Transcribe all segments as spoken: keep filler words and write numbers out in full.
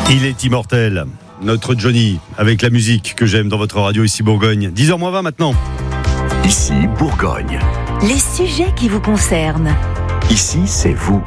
Il est immortel, notre Johnny, avec la musique que j'aime dans votre radio ici Bourgogne. dix heures moins vingt maintenant. Ici Bourgogne. Les sujets qui vous concernent. Ici, c'est vous.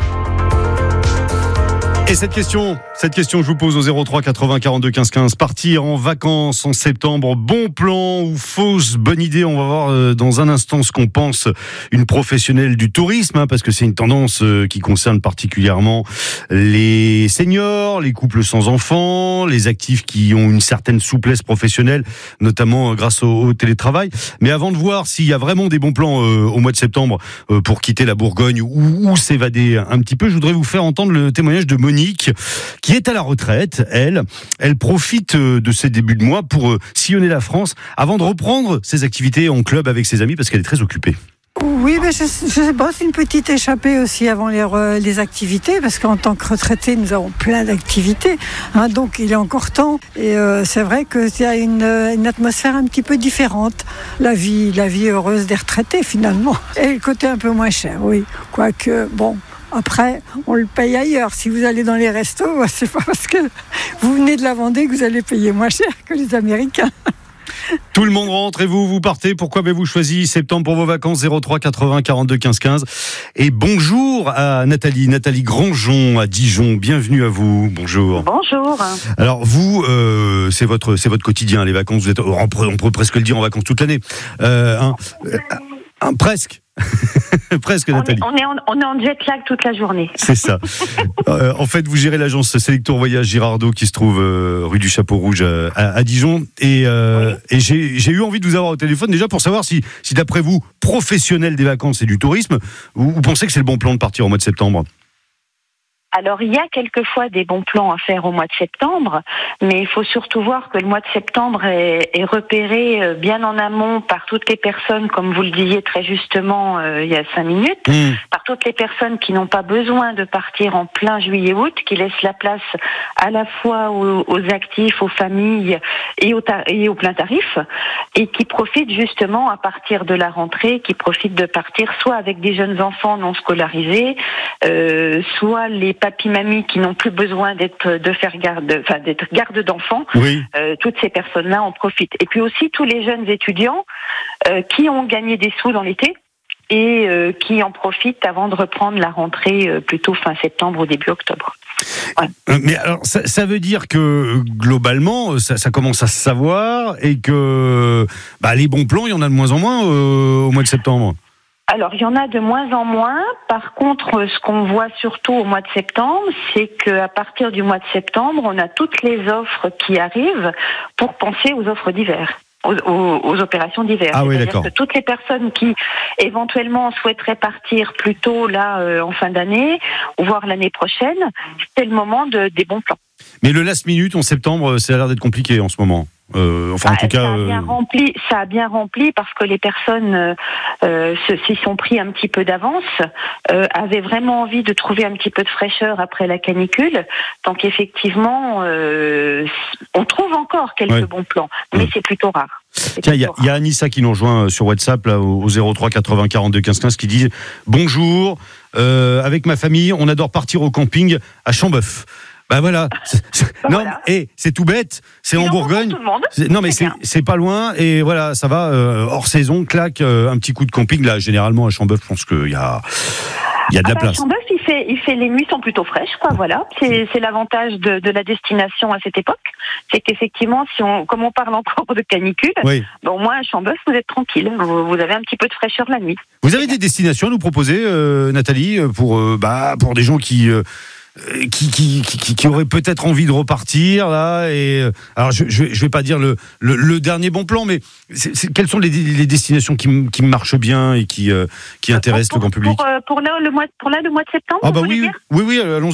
Et cette question, cette question je vous pose au zéro trois quatre-vingts quarante-deux quinze quinze. Partir en vacances en septembre, bon plan ou fausse bonne idée? On va voir dans un instant ce qu'on pense une professionnelle du tourisme, hein, parce que c'est une tendance qui concerne particulièrement les seniors, les couples sans enfants, les actifs qui ont une certaine souplesse professionnelle, notamment grâce au, au télétravail. Mais avant de voir s'il y a vraiment des bons plans euh, au mois de septembre euh, pour quitter la Bourgogne ou, ou s'évader un petit peu, je voudrais vous faire entendre le témoignage de Monique, qui est à la retraite. Elle, elle profite de ces débuts de mois pour sillonner la France avant de reprendre ses activités en club avec ses amis parce qu'elle est très occupée. Oui, mais je, je sais pas, c'est une petite échappée aussi avant les, les activités, parce qu'en tant que retraité, nous avons plein d'activités, hein, donc il est encore temps. Et euh, c'est vrai qu'il y a une, une atmosphère un petit peu différente, la vie, la vie heureuse des retraités finalement. Et le côté un peu moins cher, oui. Quoique, bon, après, on le paye ailleurs. Si vous allez dans les restos, c'est pas parce que vous venez de la Vendée que vous allez payer moins cher que les Américains. Tout le monde rentre et vous, vous partez. Pourquoi avez-vous choisi septembre pour vos vacances? Zéro trois quatre-vingts quarante-deux quinze quinze. Et bonjour à Nathalie, Nathalie Grandjean à Dijon. Bienvenue à vous. Bonjour. Bonjour. Alors vous, euh, c'est votre, c'est votre quotidien, les vacances. Vous êtes, on peut, on peut presque le dire, en vacances toute l'année. Euh, hein, euh, hein, presque. Presque, Nathalie. On est, on, est en, on est en jet lag toute la journée. C'est ça. euh, en fait, vous gérez l'agence Selectour Voyage Girardot qui se trouve euh, rue du Chapeau Rouge à, à Dijon. Et, euh, oui. et j'ai, j'ai eu envie de vous avoir au téléphone déjà pour savoir si, si d'après vous, professionnel des vacances et du tourisme, vous, vous pensez que c'est le bon plan de partir au mois de septembre? Alors, il y a quelquefois des bons plans à faire au mois de septembre, mais il faut surtout voir que le mois de septembre est, est repéré bien en amont par toutes les personnes, comme vous le disiez très justement euh, il y a cinq minutes, mmh. par toutes les personnes qui n'ont pas besoin de partir en plein juillet-août, qui laissent la place à la fois aux, aux actifs, aux familles et aux, tar- et aux plein tarifs, et qui profitent justement à partir de la rentrée, qui profitent de partir soit avec des jeunes enfants non scolarisés, euh, soit les papy-mamies qui n'ont plus besoin d'être de faire garde, enfin d'être garde d'enfants. Oui. Euh, toutes ces personnes-là en profitent. Et puis aussi tous les jeunes étudiants euh, qui ont gagné des sous dans l'été et euh, qui en profitent avant de reprendre la rentrée euh, plutôt fin septembre ou début octobre. Voilà. Mais alors ça, ça veut dire que globalement ça, ça commence à se savoir et que bah, les bons plans il y en a de moins en moins euh, au mois de septembre. Alors, il y en a de moins en moins. Par contre, ce qu'on voit surtout au mois de septembre, c'est qu'à partir du mois de septembre, on a toutes les offres qui arrivent pour penser aux offres d'hiver. Aux, aux, aux opérations d'hiver. Ah oui, C'est-à-dire d'accord. que toutes les personnes qui éventuellement souhaiteraient partir plus tôt là euh, en fin d'année ou voire l'année prochaine, c'est le moment de, des bons plans. Mais le last minute en septembre, ça a l'air d'être compliqué en ce moment. Euh, enfin, en tout ça cas, a bien euh... rempli, ça a bien rempli parce que les personnes euh, se, s'y sont pris un petit peu d'avance, euh, avaient vraiment envie de trouver un petit peu de fraîcheur après la canicule. Donc effectivement, euh, on trouve encore quelques ouais. bons plans, mais ouais. c'est plutôt rare. C'est Tiens, il y, y a Anissa qui nous rejoint sur WhatsApp là, au zéro trois quatre-vingts quarante-deux quinze quinze qui dit bonjour. Euh, avec ma famille, on adore partir au camping à Chambeuf. Bah voilà. C'est, c'est, bah non, voilà. Et c'est tout bête. C'est en Bourgogne. C'est, non mais c'est, c'est pas loin et voilà, ça va euh, hors saison. Claque euh, un petit coup de camping là. Généralement à Chambeuf, je pense qu'il y a il y a de ah la bah, place. Chambeuf, il fait, il fait les nuits sont plutôt fraîches, quoi. Voilà. C'est, c'est l'avantage de, de la destination à cette époque, c'est qu'effectivement, si on, comme on parle encore de canicule, oui. ben, au moins à Chambeuf, vous êtes tranquille. Vous, vous avez un petit peu de fraîcheur la nuit. Vous avez des destinations à nous proposer, euh, Nathalie, pour euh, bah pour des gens qui euh, Qui, qui, qui, qui aurait peut-être envie de repartir là et alors je je, je vais pas dire le, le le dernier bon plan mais c'est, c'est, quelles sont les, les destinations qui qui marchent bien et qui euh, qui intéressent pour, le grand public pour, pour là le mois pour là le mois de septembre ah bah oui, oui oui oui allons-y.